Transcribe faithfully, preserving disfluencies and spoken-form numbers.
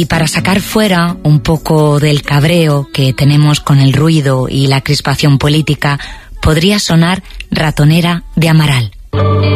para sacar fuera un poco del cabreo que tenemos con el ruido y la crispación política, podría sonar Ratonera de Amaral.